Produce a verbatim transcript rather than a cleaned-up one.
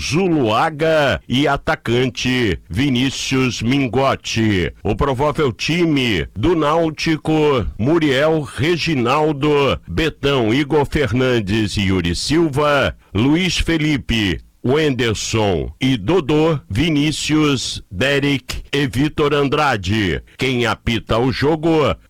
Zuluaga e atacante Vinícius Mingotti. O provável time do Náutico: Muriel, Reginaldo, Betão, Igor Fernandes e Yuri Silva, Luiz Felipe, Wenderson e Dodô, Vinícius, Derek e Vitor Andrade. Quem apita o jogo